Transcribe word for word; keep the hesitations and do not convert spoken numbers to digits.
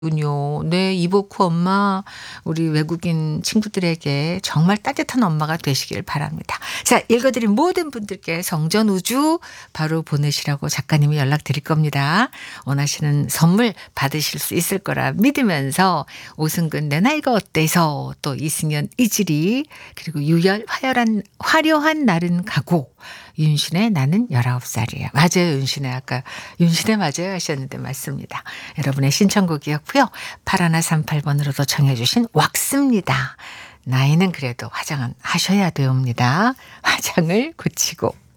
군요. 네. 이복후 엄마 우리 외국인 친구들에게 정말 따뜻한 엄마가 되시길 바랍니다. 자 읽어 드린 모든 분들께 성전 우주 바로 보내시라고 작가님이 연락드릴 겁니다. 원하시는 선물 받으실 수 있을 거라 믿으면서 오승근 내 나이가 어때서 또 이승연 이지리 그리고 유열 화열한 화려한 날은 가고 윤신의 나는 열아홉 살이에요. 맞아요. 윤신의 아까 윤신의 맞아요 하셨는데 맞습니다. 여러분의 신청곡이었고요. 팔일삼팔 번으로도 청해 주신 왁스입니다. 나이는 그래도 화장은 하셔야 되옵니다. 화장을 고치고.